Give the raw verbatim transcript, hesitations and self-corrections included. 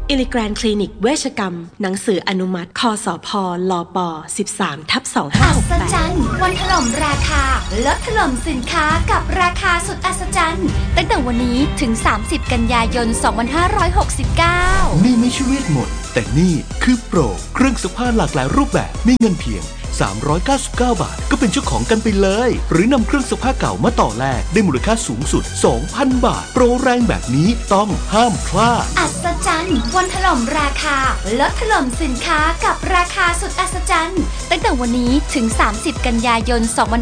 อิลิแกรนคลินิกเวชกรรมหนังสืออนุมัติคสพลป สิบสาม ทับ สองห้าหกแปดอัศจรรย์วันถล่มราคาลดถล่มสินค้ากับราคาสุดอัศจรรย์ตั้งแต่วันนี้ถึงสามสิบกันยายนสองพันห้าร้อยหกสิบเก้านี่ไม่ใช่เวทมนต์แต่นี่คือโปรเครื่องซักผ้าหลากหลายรูปแบบมีเงินเพียงสามร้อยเก้าสิบเก้าบาทก็เป็นเจ้าของกันไปเลยหรือนำเครื่องซักผ้าเก่ามาต่อแลกได้มูลค่าสูงสุด สองพัน บาทโปรแรงแบบนี้ต้องห้ามพลาดอัศจรรย์วันถล่มราคาลดถล่มสินค้ากับราคาสุดอัศจรรย์ตั้งแต่วันนี้ถึงสามสิบกันยายนสองพัน